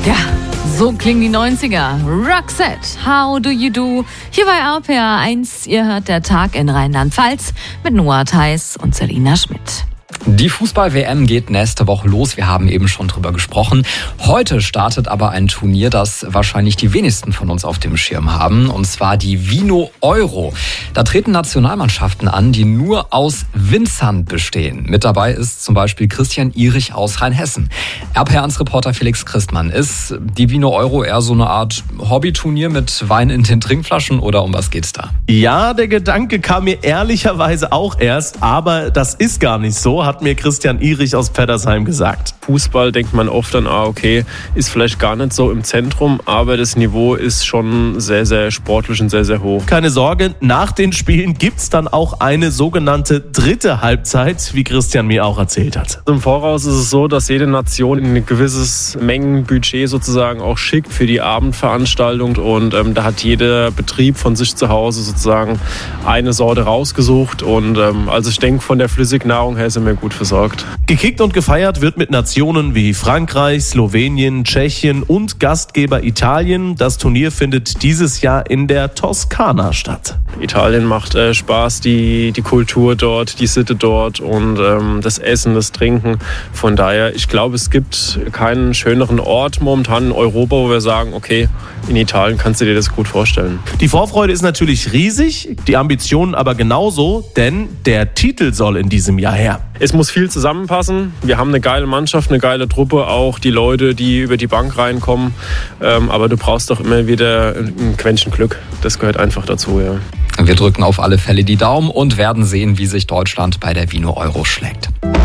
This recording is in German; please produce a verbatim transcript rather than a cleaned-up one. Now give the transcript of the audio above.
Ja, so klingen die neunziger. Roxette, How Do You Do? Hier bei R P R eins. Ihr hört der Tag in Rheinland-Pfalz mit Noah Theis und Selina Schmidt. Die Fußball-W M geht nächste Woche los. Wir haben eben schon drüber gesprochen. Heute startet aber ein Turnier, das wahrscheinlich die wenigsten von uns auf dem Schirm haben. Und zwar die Vino Euro. Da treten Nationalmannschaften an, die nur aus Winzern bestehen. Mit dabei ist zum Beispiel Christian Ierich aus Rheinhessen. R P R eins-Reporter Felix Christmann. Ist die Vino Euro eher so eine Art Hobbyturnier mit Wein in den Trinkflaschen oder um was geht's da? Ja, der Gedanke kam mir ehrlicherweise auch erst, aber das ist gar nicht so, hat mir Christian Ierich aus Peddersheim gesagt. Fußball denkt man oft dann, ah okay, ist vielleicht gar nicht so im Zentrum, aber das Niveau ist schon sehr, sehr sportlich und sehr, sehr hoch. Keine Sorge, nach den Spielen gibt's dann auch eine sogenannte dritte Halbzeit, wie Christian mir auch erzählt hat. Im Voraus ist es so, dass jede Nation ein gewisses Mengenbudget sozusagen auch schickt für die Abendveranstaltung und ähm, da hat jeder Betrieb von sich zu Hause sozusagen eine Sorte rausgesucht und ähm, also ich denke, von der Flüssignahrung her sind wir gut versorgt. Gekickt und gefeiert wird mit Nationen wie Frankreich, Slowenien, Tschechien und Gastgeber Italien. Das Turnier findet dieses Jahr in der Toskana statt. Italien macht äh, Spaß, die, die Kultur dort, die Sitte dort und ähm, das Essen, das Trinken. Von daher, ich glaube, es gibt keinen schöneren Ort momentan in Europa, wo wir sagen, okay, in Italien kannst du dir das gut vorstellen. Die Vorfreude ist natürlich riesig, die Ambitionen aber genauso, denn der Titel soll in diesem Jahr her. Es muss viel zusammenpassen. Wir haben eine geile Mannschaft, eine geile Truppe, auch die Leute, die über die Bank reinkommen. Ähm, aber du brauchst doch immer wieder ein Quäntchen Glück. Das gehört einfach dazu, ja. Wir drücken auf alle Fälle die Daumen und werden sehen, wie sich Deutschland bei der Vino Euro schlägt.